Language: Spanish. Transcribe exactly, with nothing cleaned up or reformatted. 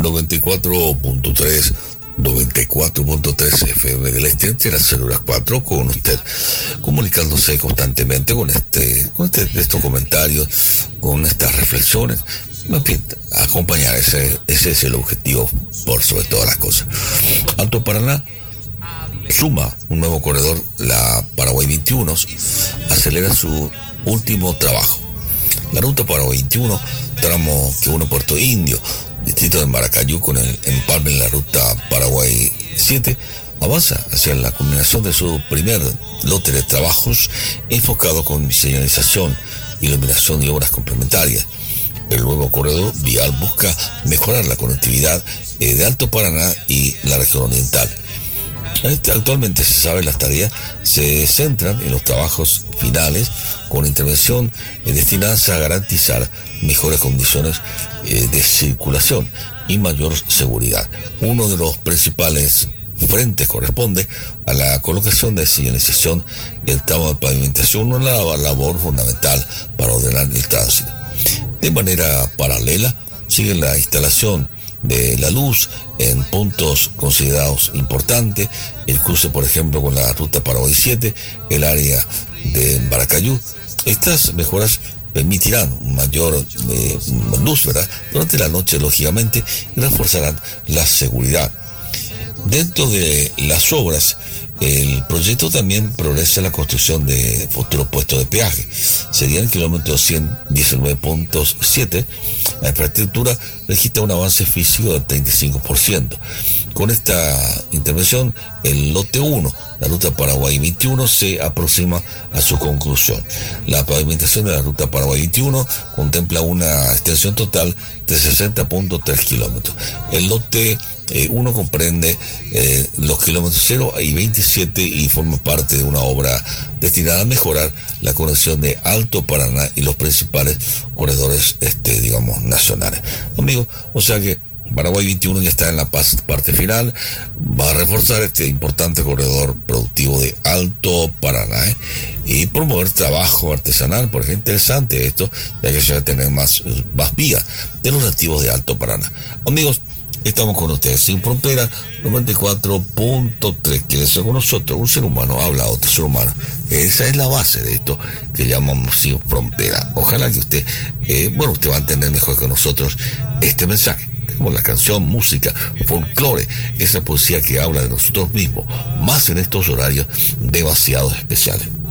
noventa y cuatro punto tres, noventa y cuatro punto tres F M del Este, entre las células cuatro, con usted, comunicándose constantemente con este, con este, estos comentarios, con estas reflexiones. En fin, acompañar, ese, ese es el objetivo por sobre todas las cosas. Alto Paraná suma un nuevo corredor, la Paraguay veintiuno, acelera su último trabajo. La ruta Paraguay veintiuno, tramo que une Puerto Indio, distrito de Maracayú, con el empalme en la ruta Paraguay siete, avanza hacia la culminación de su primer lote de trabajos enfocado con señalización, iluminación y obras complementarias. El nuevo corredor vial busca mejorar la conectividad eh, de Alto Paraná y la región oriental. Actualmente, se sabe, las tareas se centran en los trabajos finales con intervención eh, destinadas a garantizar mejores condiciones eh, de circulación y mayor seguridad. Uno de los principales frentes corresponde a la colocación de señalización y el tramo de pavimentación, una labor fundamental para ordenar el tránsito. De manera paralela, sigue la instalación de la luz en puntos considerados importantes, el cruce, por ejemplo, con la ruta Paraguay siete, el área de Maracayú. Estas mejoras permitirán mayor eh, luz, ¿verdad?, durante la noche, lógicamente, y reforzarán la seguridad. Dentro de las obras, el proyecto también progresa la construcción de futuros puestos de peaje. Sería el kilómetro ciento diecinueve punto siete. La infraestructura registra un avance físico del treinta y cinco por ciento. Con esta intervención, el lote uno, la ruta Paraguay veintiuno, se aproxima a su conclusión. La pavimentación de la ruta Paraguay veintiuno contempla una extensión total de sesenta punto tres kilómetros. El lote Eh, uno comprende eh, los kilómetros cero y veintisiete y forma parte de una obra destinada a mejorar la conexión de Alto Paraná y los principales corredores, este, digamos, nacionales. Amigos, o sea que Paraguay veintiuno ya está en la parte final, va a reforzar este importante corredor productivo de Alto Paraná, ¿eh? y promover trabajo artesanal, por ejemplo. Interesante esto, ya que se va a tener más, más vías de los nativos de Alto Paraná. Amigos, estamos con ustedes, Sin Frontera, noventa y cuatro punto tres. Quédese con nosotros. Un ser humano habla a otro ser humano. Esa es la base de esto que llamamos Sin Frontera. Ojalá que usted, eh, bueno, usted va a entender mejor que nosotros este mensaje. Tenemos la canción, música, folclore, esa poesía que habla de nosotros mismos, más en estos horarios demasiado especiales.